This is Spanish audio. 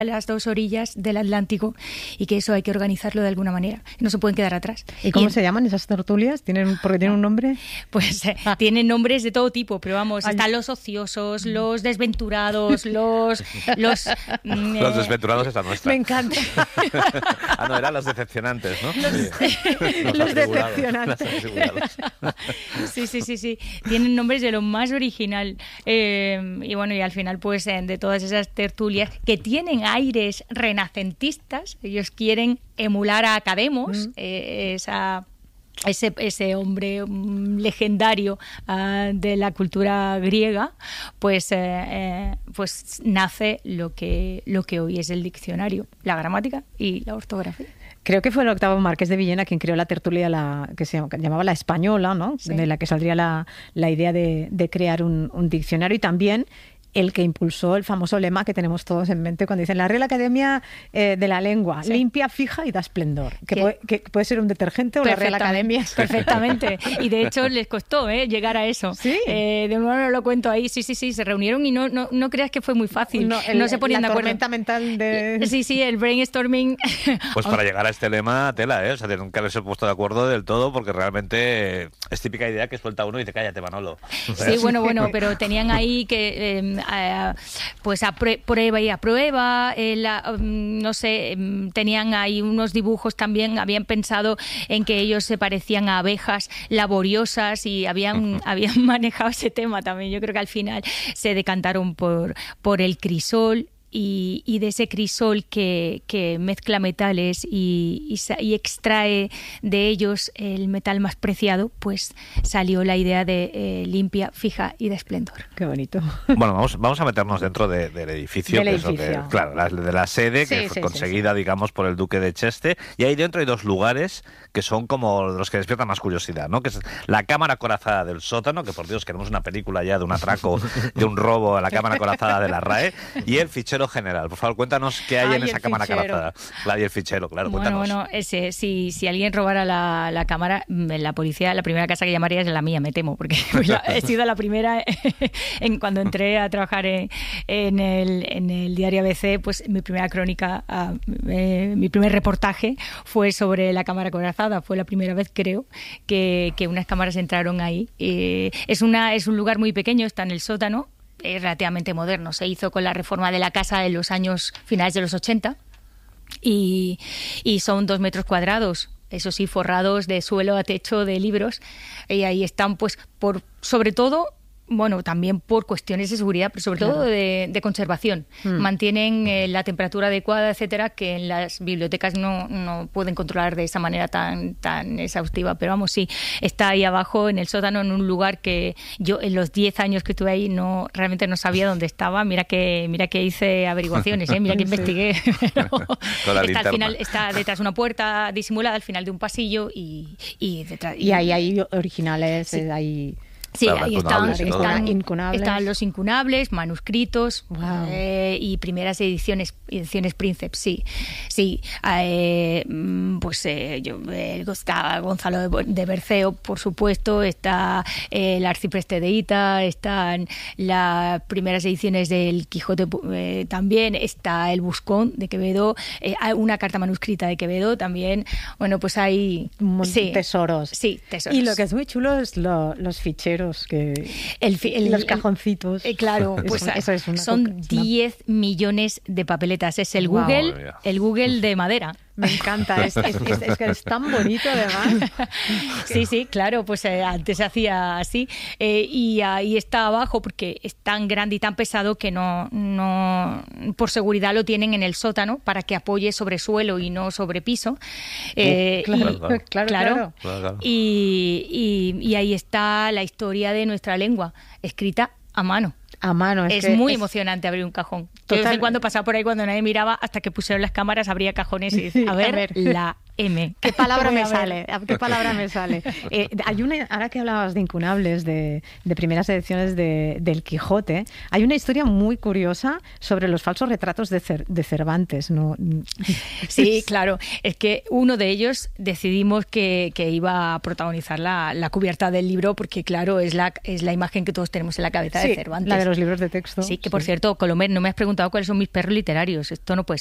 las dos orillas del Atlántico y que eso hay que organizarlo de alguna manera. No se pueden quedar atrás. ¿Y cómo se llaman esas tertulias? ¿Porque tienen un nombre? Pues tienen nombres de todo tipo, pero vamos, están los ociosos, los desventurados, los desventurados es la nuestra. Me encanta. No, eran los decepcionantes, ¿no? Los decepcionantes. Sí. Tienen nombres de lo más original. Y bueno, y al final, pues, de todas esas tertulias que tienen aires renacentistas, ellos quieren emular a Academos, ese hombre legendario de la cultura griega, pues nace lo que hoy es el diccionario, la gramática y la ortografía. Creo que fue el Octavo Marqués de Villena quien creó la tertulia que se llamaba La Española, ¿no? Sí. De la que saldría la idea de crear un diccionario, y también el que impulsó el famoso lema que tenemos todos en mente cuando dicen la Real Academia de la Lengua, sí, limpia, fija y da esplendor. Que puede ser un detergente o la Real Academia. Perfectamente. Y de hecho les costó llegar a eso. ¿Sí? De nuevo no lo cuento ahí. Sí. Se reunieron y no creas que fue muy fácil. No se ponían de acuerdo. La tormenta mental de... Sí, el brainstorming. Pues para llegar a este lema, tela, O sea, tienen que haberse puesto de acuerdo del todo, porque realmente es típica idea que suelta uno y dice, cállate, Manolo. Sí, bueno, pero tenían ahí que... pues a prueba y a prueba, no sé, tenían ahí unos dibujos también, habían pensado en que ellos se parecían a abejas laboriosas y habían manejado ese tema también. Yo creo que al final se decantaron por el crisol. Y de ese crisol que mezcla metales y extrae de ellos el metal más preciado, pues salió la idea de limpia, fija y de esplendor. Qué bonito. Bueno, vamos a meternos dentro del edificio. De la sede, que fue conseguida, digamos, por el duque de Cheste. Y ahí dentro hay dos lugares que son como los que despiertan más curiosidad, ¿no? Que es la cámara acorazada del sótano, que por Dios, queremos una película ya de un atraco, de un robo a la cámara acorazada de la RAE, y el fichero general. Por favor, cuéntanos qué hay en esa cámara acorazada. Y el fichero, claro, cuéntanos. Bueno, si alguien robara la cámara, la policía, la primera casa que llamaría es la mía, me temo, porque he sido la primera cuando entré a trabajar en el diario ABC, pues mi primera crónica, mi primer reportaje fue sobre la cámara acorazada. Fue la primera vez, creo, que unas cámaras entraron ahí. Es un lugar muy pequeño, está en el sótano. Es relativamente moderno, se hizo con la reforma de la casa en los años finales de los 80 y son 2 metros cuadrados, eso sí, forrados de suelo a techo de libros, y ahí están, pues, sobre todo, bueno, también por cuestiones de seguridad, pero sobre todo de conservación. Mantienen la temperatura adecuada, etcétera, que en las bibliotecas no pueden controlar de esa manera tan exhaustiva. Pero vamos, sí, está ahí abajo en el sótano, en un lugar que yo en los 10 años que estuve ahí realmente no sabía dónde estaba. Mira que hice averiguaciones, mira que investigué. Está al final, está detrás de una puerta disimulada al final de un pasillo y detrás. Y ahí hay originales, sí. Sí, ahí están incunables. Están los incunables, manuscritos, wow. Y primeras ediciones Princeps, sí. Pues está Gonzalo de Berceo, por supuesto, está el Arcipreste de Ita, están las primeras ediciones del Quijote también, está el Buscón de Quevedo, hay una carta manuscrita de Quevedo también. Bueno, pues hay tesoros. Sí, tesoros. Y lo que es muy chulo es los ficheros. Los cajoncitos. Claro, pues eso es son 10 millones de papeletas. Es el Google de madera. Me encanta, es que es tan bonito además. Sí, claro, pues antes se hacía así, y ahí está abajo porque es tan grande y tan pesado que no por seguridad lo tienen en el sótano para que apoye sobre suelo y no sobre piso. Claro. Y ahí está la historia de nuestra lengua, escrita a mano. A mano. Es muy emocionante abrir un cajón. Yo de vez en cuando pasaba por ahí cuando nadie miraba, hasta que pusieron las cámaras, abría cajones y decía, a ver, la M. ¿Qué palabra me sale? ¿Qué palabra me sale? Hay una, ahora que hablabas de incunables, de primeras ediciones del Quijote, hay una historia muy curiosa sobre los falsos retratos de Cervantes, ¿no? Sí, claro. Es que uno de ellos decidimos que iba a protagonizar la cubierta del libro porque, claro, es la imagen que todos tenemos en la cabeza de Cervantes. La de los libros de texto. Sí, que por cierto, Colomer, no me has preguntado cuáles son mis perros literarios. Esto no puede